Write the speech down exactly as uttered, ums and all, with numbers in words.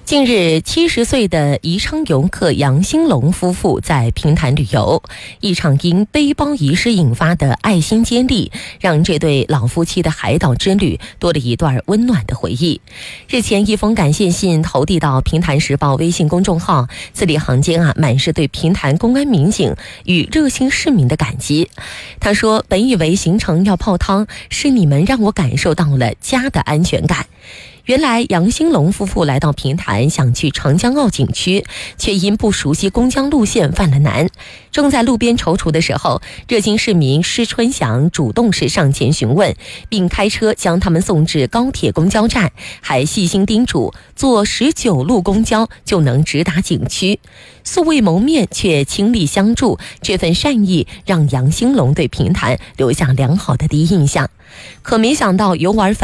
近日，七十岁的宜昌游客杨兴龙夫妇在平潭旅游，一场因背包遗失引发的爱心接力，让这对老夫妻的海岛之旅多了一段温暖的回忆。日前，一封感谢信投递到平潭时报微信公众号，字里行间啊，满是对平潭公安民警与热心市民的感激。他说：“本以为行程要泡汤，是你们让我感受到了家的安全感。”原来杨兴龙夫妇来到平潭，想去长江澳景区，却因不熟悉公交路线犯了难。正在路边踌躇的时候，热心市民施春祥主动是上前询问，并开车将他们送至高铁公交站，还细心叮嘱坐十九路公交就能直达景区。素未谋面却倾力相助，这份善意让杨兴龙对平潭留下良好的第一印象。可没想到游玩